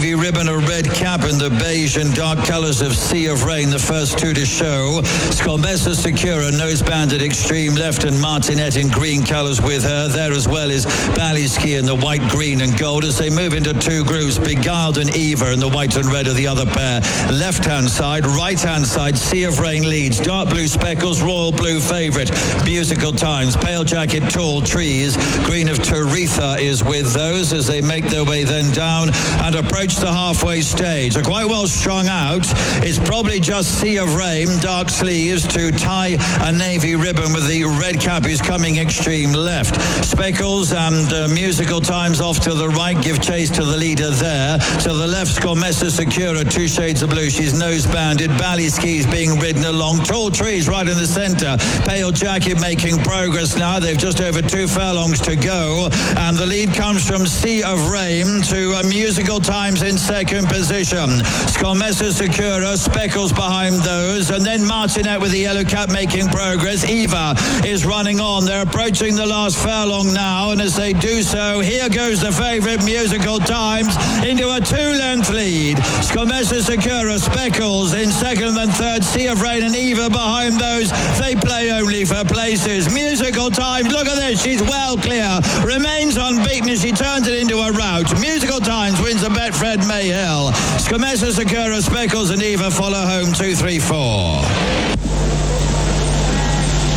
navy ribbon, a red cap, and the beige and dark colours of Sea of Rain, the first two to show. Scolmessa Secura, nose banded extreme left, and Martinet in green colours with her. There as well is Ballyski in the white, green and gold as they move into two groups. Beguiled and Eva in the white and red are the other pair. Left-hand side, right-hand side, Sea of Rain leads. Dark blue Speckles, royal blue favourite. Musical Times, Pale Jacket, Tall Trees. Green of Taritha is with those as they make their way then down and approach the halfway stage. They're quite well strung out. It's probably just Sea of Rain, dark sleeves to tie a navy ribbon with the red cap who's coming extreme left. Speckles and Musical Times off to the right give chase to the leader there. To the left, Scolmessa Secura, two shades of blue. She's nose banded. Ballyski's being ridden along. Tall Trees right in the centre. Pale Jacket making progress now. They've just over 2 furlongs to go. And the lead comes from Sea of Rain to Musical Times in second position. Scolmessa Secura, Speckles behind those. And then Martinet with the yellow cap making progress. Eva is running on. They're approaching the last furlong now. And as they do so, here goes the favourite Musical Times into a 2-length lead. Scolmessa Secura, Speckles in second and third. Sea of Rain and Eva behind those. They play only for places. Musical Times, look at this. She's well clear. Remains unbeaten as she turns it into a rout. Musical Times wins the Betfred Mayhill. Scolmessa Secura, Speckles and Eva follow home 2-3-4.